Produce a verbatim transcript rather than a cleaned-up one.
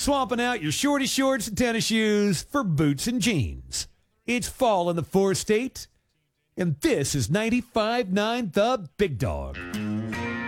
swapping out your shorty shorts and tennis shoes for boots and jeans. It's fall in the four state, and this is ninety-five point nine The Big Dog.